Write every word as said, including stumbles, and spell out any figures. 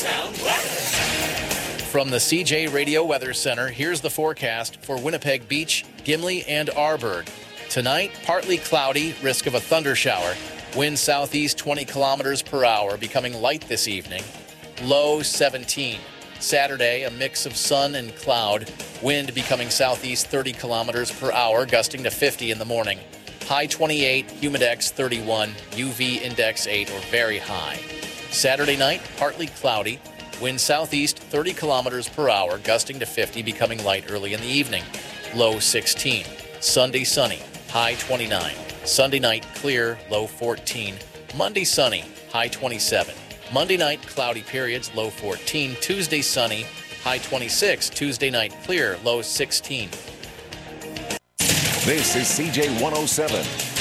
Town weather. From the C J Radio Weather Center, here's the forecast for Winnipeg Beach, Gimli, and Arborg. Tonight, partly cloudy, risk of a thunder shower. Wind southeast twenty kilometers per hour, becoming light this evening. Low seventeen. Saturday, a mix of sun and cloud. Wind becoming southeast thirty kilometers per hour, gusting to fifty in the morning. High twenty-eight, humidex thirty-one, U V index eight or very high. Saturday night, partly cloudy. Wind southeast thirty kilometers per hour, gusting to fifty, becoming light early in the evening. Low sixteen. Sunday sunny, high twenty-nine. Sunday night clear, low fourteen. Monday sunny, high twenty-seven. Monday night cloudy periods, low fourteen. Tuesday sunny, high twenty-six. Tuesday night clear, low sixteen. This is C J one oh seven.